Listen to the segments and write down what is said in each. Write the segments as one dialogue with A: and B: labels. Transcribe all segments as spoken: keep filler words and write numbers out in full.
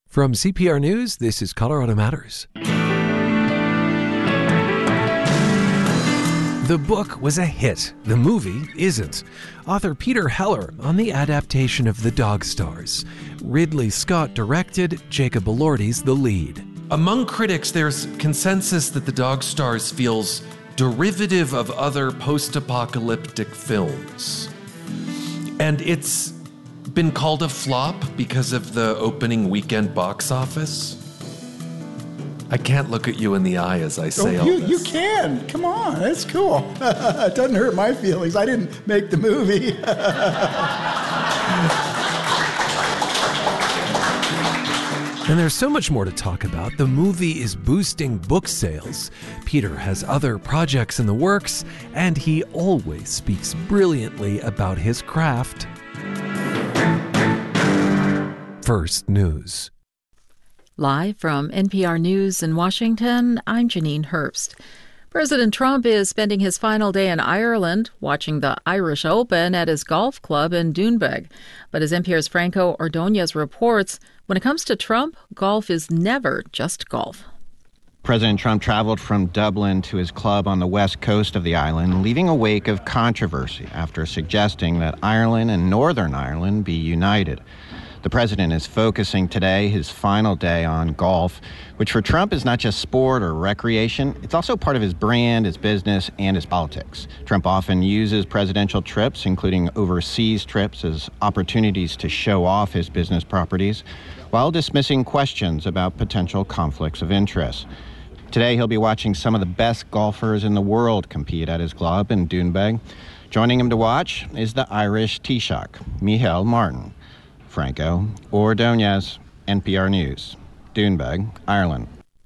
A: From C P R News, this is Colorado Matters. The book was a hit. The movie isn't. Author Peter Heller on the adaptation of The Dog Stars. Ridley Scott directed, Jacob Elordi's the lead. Among critics, there's consensus that The Dog Stars feels derivative of other post-apocalyptic films. And it's been called a flop because of the opening weekend box office. I can't look at you in the eye as I say
B: oh,
A: all
B: you,
A: this.
B: You can. Come on. That's cool. It doesn't hurt my feelings. I didn't make the movie.
A: And there's so much more to talk about. The movie is boosting book sales. Peter has other projects in the works, and he always speaks brilliantly about his craft. First News.
C: Live from N P R News in Washington, I'm Janine Herbst. President Trump is spending his final day in Ireland watching the Irish Open at his golf club in Doonbeg. But as N P R's Franco Ordonez reports, when it comes to Trump, golf is never just golf.
D: President Trump traveled from Dublin to his club on the west coast of the island, leaving a wake of controversy after suggesting that Ireland and Northern Ireland be united. The president is focusing today, his final day, on golf, which for Trump is not just sport or recreation. It's also part of his brand, his business, and his politics. Trump often uses presidential trips, including overseas trips, as opportunities to show off his business properties, while dismissing questions about potential conflicts of interest. Today, he'll be watching some of the best golfers in the world compete at his club in Doonbeg. Joining him to watch is the Irish Taoiseach, Micheál Martin. Franco Ordonez, N P R News, Doonbeg, Ireland.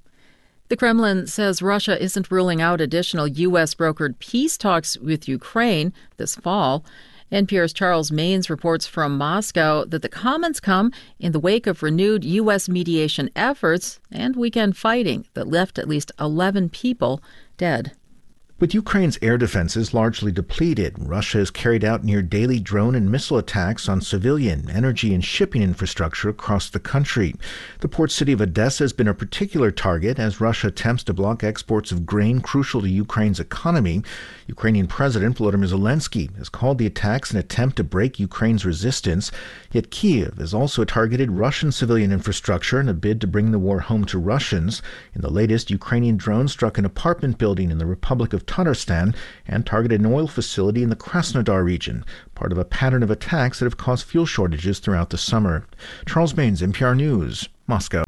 C: The Kremlin says Russia isn't ruling out additional U S-brokered peace talks with Ukraine this fall. N P R's Charles Maynes reports from Moscow that the comments come in the wake of renewed U S mediation efforts and weekend fighting that left at least eleven people dead.
E: With Ukraine's air defenses largely depleted, Russia has carried out near daily drone and missile attacks on civilian, energy, and shipping infrastructure across the country. The port city of Odessa has been a particular target as Russia attempts to block exports of grain crucial to Ukraine's economy. Ukrainian President Volodymyr Zelensky has called the attacks an attempt to break Ukraine's resistance. Yet Kyiv has also targeted Russian civilian infrastructure in a bid to bring the war home to Russians. In the latest, Ukrainian drones struck an apartment building in the Republic of Tatarstan and targeted an oil facility in the Krasnodar region, part of a pattern of attacks that have caused fuel shortages throughout the summer. Charles Maynes, N P R News, Moscow.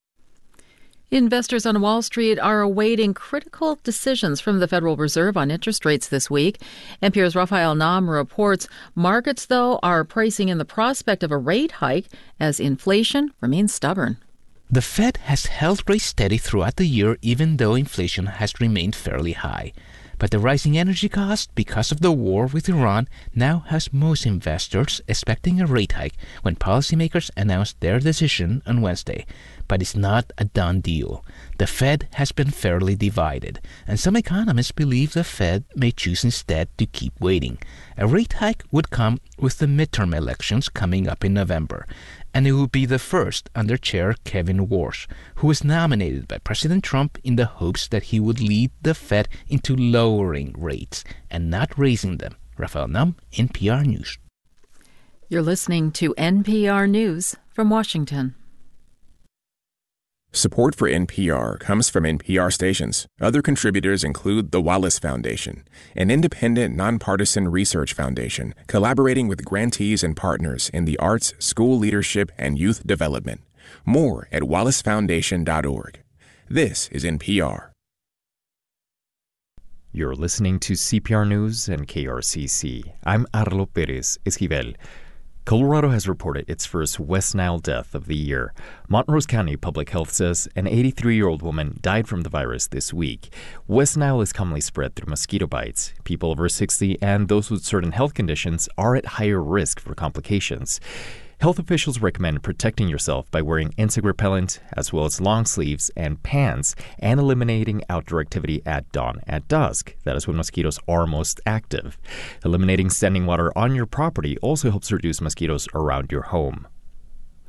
C: Investors on Wall Street are awaiting critical decisions from the Federal Reserve on interest rates this week. N P R's Raphael Nam reports markets, though, are pricing in the prospect of a rate hike as inflation remains stubborn.
F: The Fed has held rates steady throughout the year, even though inflation has remained fairly high. But the rising energy cost because of the war with Iran now has most investors expecting a rate hike when policymakers announced their decision on Wednesday. But it's not a done deal. The Fed has been fairly divided, and some economists believe the Fed may choose instead to keep waiting. A rate hike would come with the midterm elections coming up in November, and it would be the first under Chair Kevin Warsh, who was nominated by President Trump in the hopes that he would lead the Fed into lowering rates and not raising them. Raphael Nam, N P R News.
C: You're listening to N P R News from Washington.
G: Support for N P R comes from N P R stations. Other contributors include the Wallace Foundation, an independent, nonpartisan research foundation collaborating with grantees and partners in the arts, school leadership, and youth development. More at wallace foundation dot org. This is N P R.
H: You're listening to C P R News and K R C C. I'm Arlo Perez Esquivel. Colorado has reported its first West Nile death of the year. Montrose County Public Health says an eighty-three-year-old woman died from the virus this week. West Nile is commonly spread through mosquito bites. People over sixty and those with certain health conditions are at higher risk for complications. Health officials recommend protecting yourself by wearing insect repellent, as well as long sleeves and pants, and eliminating outdoor activity at dawn at dusk. That is when mosquitoes are most active. Eliminating standing water on your property also helps reduce mosquitoes around your home.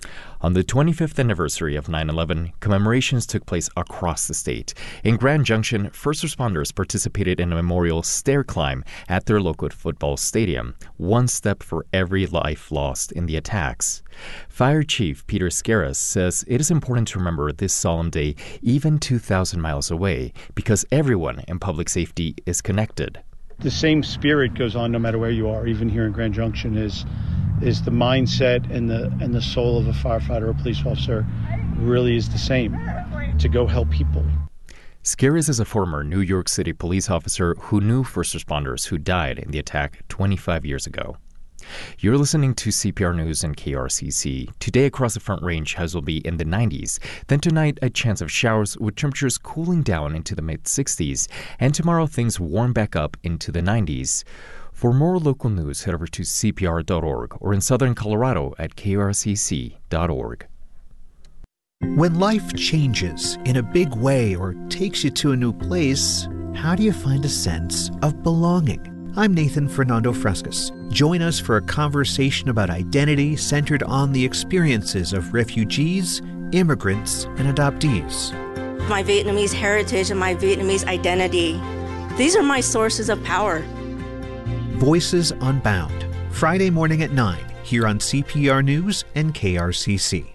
H: On the twenty-fifth anniversary of nine eleven, commemorations took place across the state. In Grand Junction, first responders participated in a memorial stair climb at their local football stadium, one step for every life lost in the attacks. Fire Chief Peter Scaris says it is important to remember this solemn day even two thousand miles away because everyone in public safety is connected.
I: The same spirit goes on no matter where you are, even here in Grand Junction, is is the mindset and the and the soul of a firefighter or police officer really is the same, to go help people.
H: Scaris is a former New York City police officer who knew first responders who died in the attack twenty-five years ago. You're listening to C P R News and K R C C. Today across the Front Range, highs will be in the nineties. Then tonight, a chance of showers with temperatures cooling down into the mid-sixties. And tomorrow, things warm back up into the nineties. For more local news, head over to C P R dot org or in southern Colorado at K R C C dot org.
J: When life changes in a big way or takes you to a new place, how do you find a sense of belonging? I'm Nathan Fernando Frescas. Join us for a conversation about identity centered on the experiences of refugees, immigrants, and adoptees.
K: My Vietnamese heritage and my Vietnamese identity, these are my sources of power.
J: Voices Unbound, Friday morning at nine, here on C P R News and K R C C.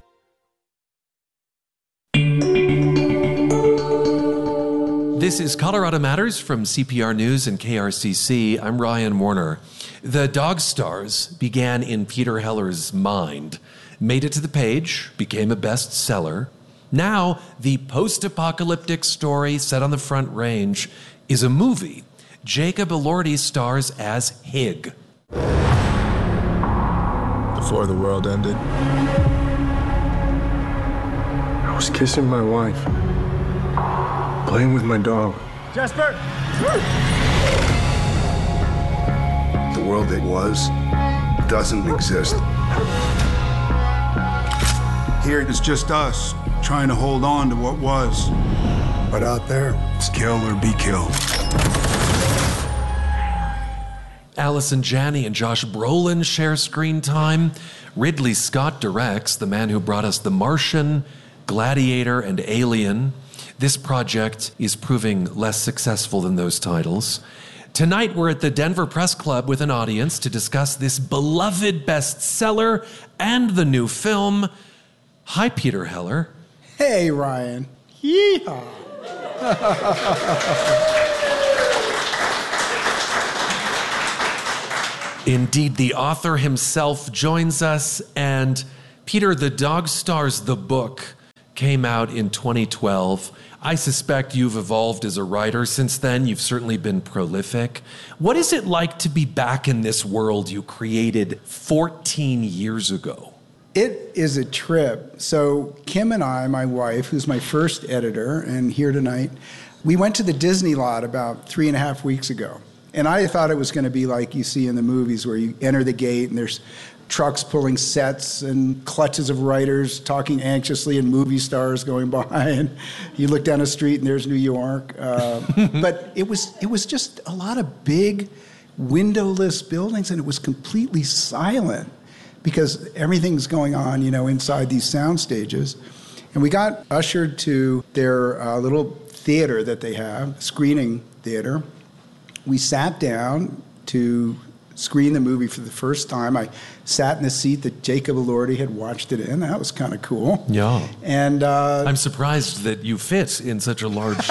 A: This is Colorado Matters from C P R News and K R C C. I'm Ryan Warner. The Dog Stars began in Peter Heller's mind, made it to the page, became a bestseller. Now, the post-apocalyptic story set on the Front Range is a movie. Jacob Elordi stars as Hig.
L: Before the world ended, I was kissing my wife, playing with my dog.
B: Jasper!
L: The world that was doesn't exist.
M: Here it's just us trying to hold on to what was.
L: But out there,
M: it's kill or be killed.
A: Allison Janney and Josh Brolin share screen time. Ridley Scott directs, the man who brought us The Martian, Gladiator, and Alien. This project is proving less successful than those titles. Tonight, we're at the Denver Press Club with an audience to discuss this beloved bestseller and the new film. Hi, Peter Heller.
B: Hey, Ryan. Yeehaw.
A: Indeed, the author himself joins us. And Peter, The Dog Stars, the book, came out in twenty twelve. I suspect you've evolved as a writer since then. You've certainly been prolific. What is it like to be back in this world you created fourteen years ago?
B: It is a trip. So Kim and I, my wife, who's my first editor and here tonight, we went to the Disney lot about three and a half weeks ago. And I thought it was going to be like you see in the movies where you enter the gate and there's trucks pulling sets and clutches of writers talking anxiously and movie stars going by. And you look down the street and there's New York. Uh, but it was it was just a lot of big windowless buildings, and it was completely silent because everything's going on, you know, inside these sound stages. And we got ushered to their uh, little theater that they have, screening theater. We sat down to screen the movie for the first time. I sat in the seat that Jacob Elordi had watched it in. That was kind of cool.
A: Yeah.
B: And uh,
A: I'm surprised that you fit in such a large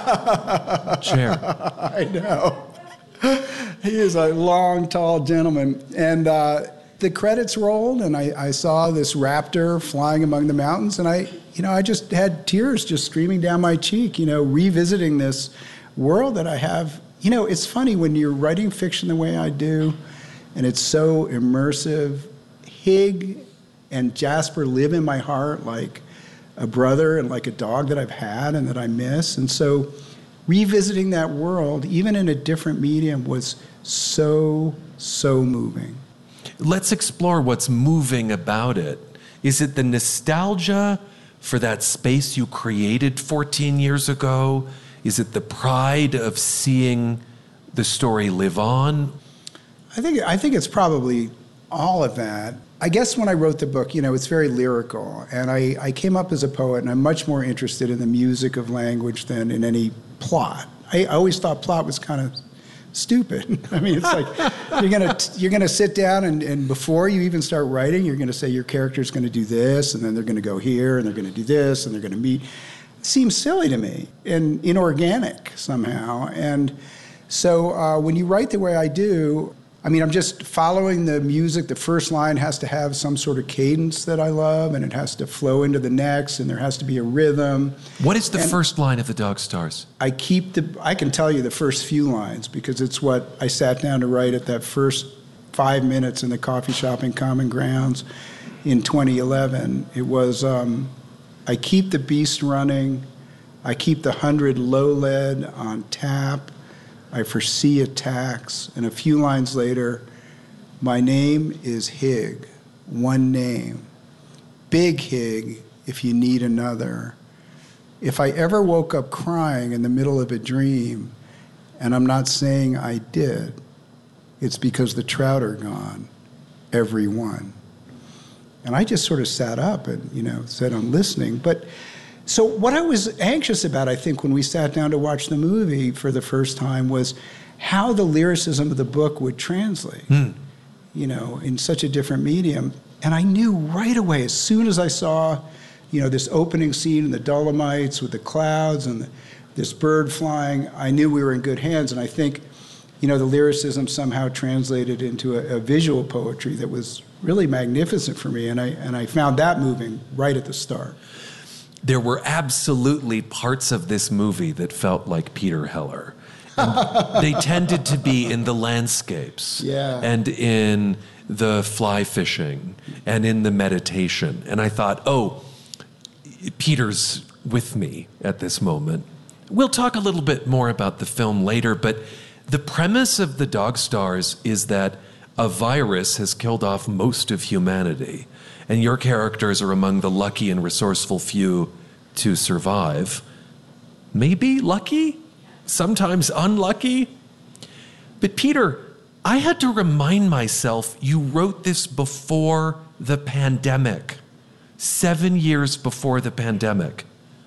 A: chair.
B: I know. He is a long, tall gentleman. And uh, the credits rolled, and I, I saw this raptor flying among the mountains, and I, you know, I just had tears just streaming down my cheek, you know, revisiting this world that I have. You know, it's funny when you're writing fiction the way I do, and it's so immersive. Hig and Jasper live in my heart like a brother and like a dog that I've had and that I miss. And so revisiting that world, even in a different medium, was so, so moving.
A: Let's explore what's moving about it. Is it the nostalgia for that space you created fourteen years ago? Is it the pride of seeing the story live on?
B: I think I think it's probably all of that. I guess when I wrote the book, you know, it's very lyrical. And I, I came up as a poet, and I'm much more interested in the music of language than in any plot. I, I always thought plot was kind of stupid. I mean, it's like you're gonna you're gonna sit down and, and before you even start writing, you're gonna say your character's gonna do this, and then they're gonna go here, and they're gonna do this, and they're gonna meet. It seems silly to me and inorganic somehow. And so uh, when you write the way I do, I mean, I'm just following the music. The first line has to have some sort of cadence that I love, and it has to flow into the next, and there has to be a rhythm.
A: What is the
B: and
A: first line of The Dog Stars?
B: I keep the, I can tell you the first few lines because it's what I sat down to write at that first five minutes in the coffee shop in Common Grounds in twenty eleven. It was, um, I keep the beast running. I keep the hundred low lead on tap. I foresee attacks, and a few lines later, my name is Hig, one name. Big Hig, if you need another. If I ever woke up crying in the middle of a dream, and I'm not saying I did, it's because the trout are gone, every one. And I just sort of sat up and, you know, said I'm listening. But so what I was anxious about, I think, when we sat down to watch the movie for the first time was how the lyricism of the book would translate, mm. you know, in such a different medium. And I knew right away, as soon as I saw, you know, this opening scene in the Dolomites with the clouds and the, this bird flying, I knew we were in good hands. And I think, you know, the lyricism somehow translated into a, a visual poetry that was really magnificent for me. And I, and I found that moving right at the start.
A: There were absolutely parts of this movie that felt like Peter Heller. And they tended to be in the landscapes
B: yeah.
A: and in the fly fishing and in the meditation. And I thought, oh, Peter's with me at this moment. We'll talk a little bit more about the film later, but the premise of The Dog Stars is that a virus has killed off most of humanity. And your characters are among the lucky and resourceful few to survive. Maybe lucky, sometimes unlucky. But Peter, I had to remind myself you wrote this before the pandemic, seven years before the pandemic.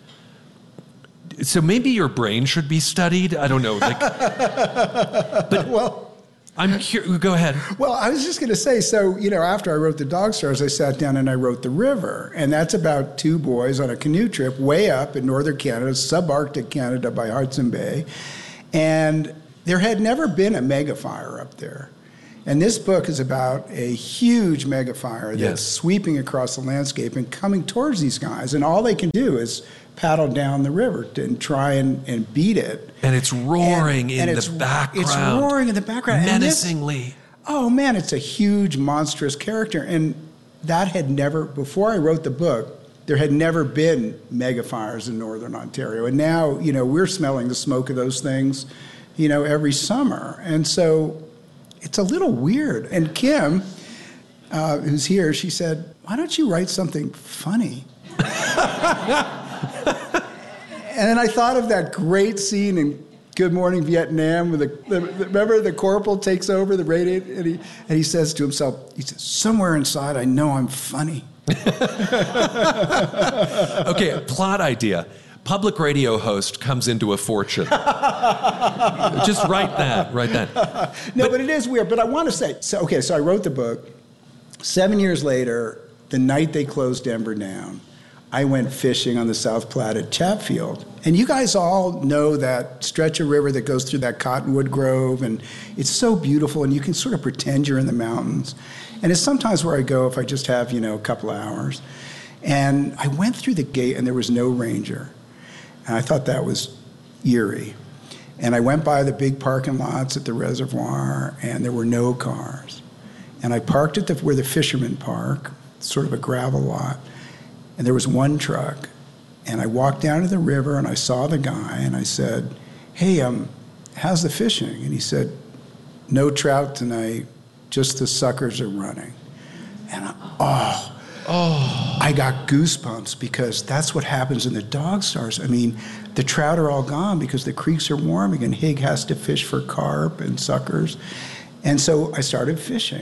A: So maybe your brain should be studied. I don't know. Like, but
B: well.
A: I'm curious. Go ahead.
B: Well, I was just going to say, so, you know, after I wrote The Dog Stars, I sat down and I wrote The River. And that's about two boys on a canoe trip way up in northern Canada, subarctic Canada by Hudson Bay. And there had never been a megafire up there. And this book is about a huge megafire that's
A: yes.
B: sweeping across the landscape and coming towards these guys. And all they can do is paddle down the river and try and, and beat it.
A: And it's roaring
B: and,
A: in
B: and
A: the
B: it's,
A: background.
B: It's roaring in the background.
A: Menacingly.
B: This, oh, man, it's a huge, monstrous character. And that had never, before I wrote the book, there had never been megafires in northern Ontario. And now, you know, we're smelling the smoke of those things, you know, every summer. And so it's a little weird. And Kim, uh, who's here, she said, why don't you write something funny? And then I thought of that great scene in Good Morning Vietnam where the, the, the remember the corporal takes over the radio and he, and he says to himself, he says, somewhere inside I know I'm funny.
A: Okay, plot idea. Public radio host comes into a fortune. Just write that, write that.
B: No, but, but it is weird. But I want to say, so okay, so I wrote the book. Seven years later, the night they closed Denver down, I went fishing on the South Platte at Chatfield. And you guys all know that stretch of river that goes through that cottonwood grove, and it's so beautiful, and you can sort of pretend you're in the mountains. And it's sometimes where I go if I just have, you know, a couple of hours. And I went through the gate, and there was no ranger. And I thought that was eerie. And I went by the big parking lots at the reservoir, and there were no cars. And I parked at the, where the fishermen park, sort of a gravel lot, and there was one truck. And I walked down to the river, and I saw the guy, and I said, hey, um, how's the fishing? And he said, no trout tonight, just the suckers are running. And I, oh, oh, I got goosebumps because that's what happens in the Dog Stars. I mean, the trout are all gone because the creeks are warming, and Hig has to fish for carp and suckers. And so I started fishing.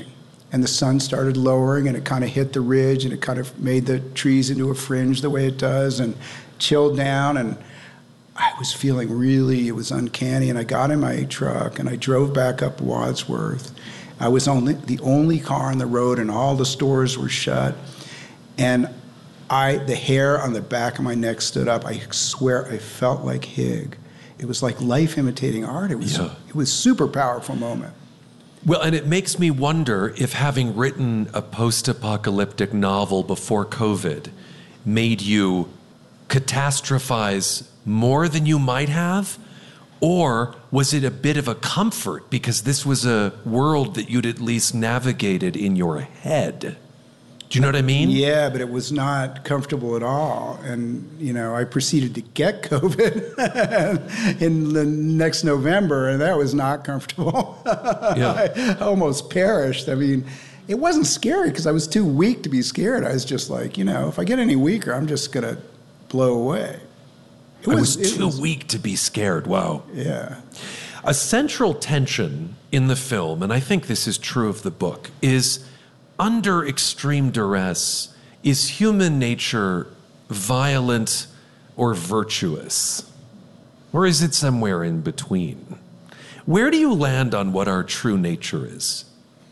B: and the sun started lowering, and it kind of hit the ridge, and it kind of made the trees into a fringe the way it does, and chilled down, and I was feeling really, it was uncanny, and I got in my truck, and I drove back up Wadsworth. I was only the only car on the road, and all the stores were shut, and I, the hair on the back of my neck stood up. I swear I felt like Hig. It was like life imitating art. It was, yeah. It was a super powerful moment.
A: Well, and it makes me wonder if having written a post-apocalyptic novel before COVID made you catastrophize more than you might have, or was it a bit of a comfort because this was a world that you'd at least navigated in your head? Do you know what I mean?
B: Yeah, but it was not comfortable at all. And, you know, I proceeded to get COVID in the next November, and that was not comfortable. Yeah. I almost perished. I mean, it wasn't scary because I was too weak to be scared. I was just like, you know, if I get any weaker, I'm just going to blow away.
A: It was, I was too was, weak to be scared. Wow.
B: Yeah.
A: A central tension in the film, and I think this is true of the book, is under extreme duress, is human nature violent or virtuous? Or is it somewhere in between? Where do you land on what our true nature is?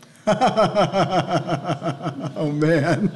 B: Oh, man.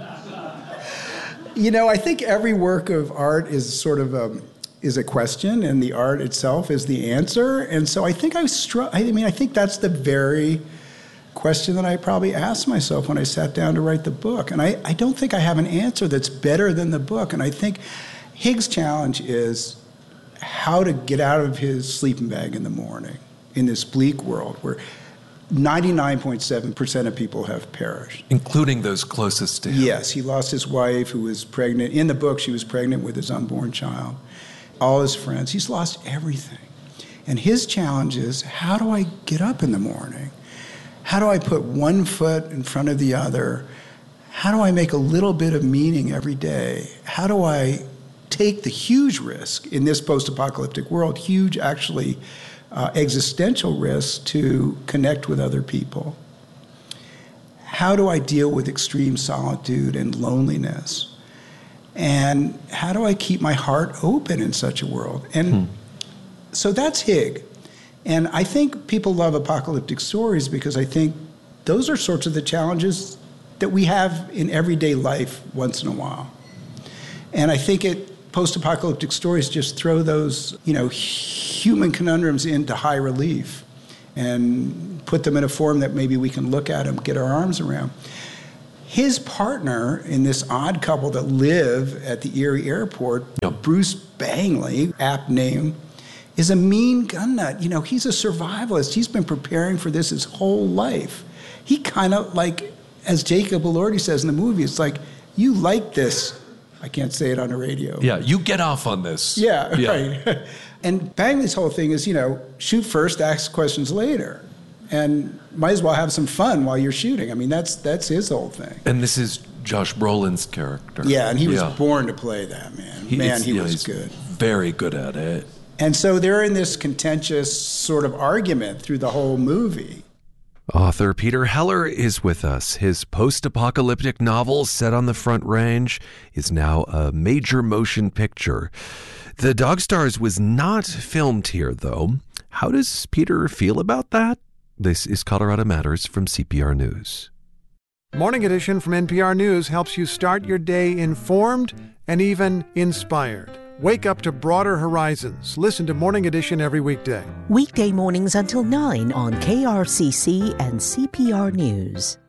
B: You know, I think every work of art is sort of a, is a question, and the art itself is the answer. And so I think I struck, I mean, I think that's the very question that I probably asked myself when I sat down to write the book. And I, I don't think I have an answer that's better than the book. And I think Hig's challenge is how to get out of his sleeping bag in the morning in this bleak world where ninety-nine point seven percent of people have perished.
A: Including those closest to him.
B: Yes, he lost his wife who was pregnant. In the book, she was pregnant with his unborn child. All his friends. He's lost everything. And his challenge is, how do I get up in the morning? How do I put one foot in front of the other? How do I make a little bit of meaning every day? How do I take the huge risk in this post-apocalyptic world, huge actually uh, existential risk to connect with other people? How do I deal with extreme solitude and loneliness? And how do I keep my heart open in such a world? And hmm. so that's Hig. And I think people love apocalyptic stories because I think those are sorts of the challenges that we have in everyday life once in a while. And I think it post-apocalyptic stories just throw those, you know, human conundrums into high relief and put them in a form that maybe we can look at and get our arms around. His partner in this odd couple that live at the Erie airport, yep. Bruce Bangley, apt name, is a mean gun nut. You know, he's a survivalist. He's been preparing for this his whole life. He kind of like, as Jacob Elordi says in the movie, it's like, you like this. I can't say it on the radio.
A: Yeah, you get off on this.
B: Yeah, yeah. Right. And Bangley's whole thing is, you know, shoot first, ask questions later. And might as well have some fun while you're shooting. I mean, that's that's his whole thing.
A: And this is Josh Brolin's character.
B: Yeah, and he was yeah. born to play that, man. He, man, he
A: yeah,
B: was good.
A: Very good at it.
B: And so they're in this contentious sort of argument through the whole movie.
A: Author Peter Heller is with us. His post-apocalyptic novel, set on the Front Range, is now a major motion picture. The Dog Stars was not filmed here, though. How does Peter feel about that? This is Colorado Matters from C P R News.
N: Morning Edition from N P R News helps you start your day informed and even inspired. Wake up to broader horizons. Listen to Morning Edition every weekday.
O: Weekday mornings until nine on K R C C and C P R News.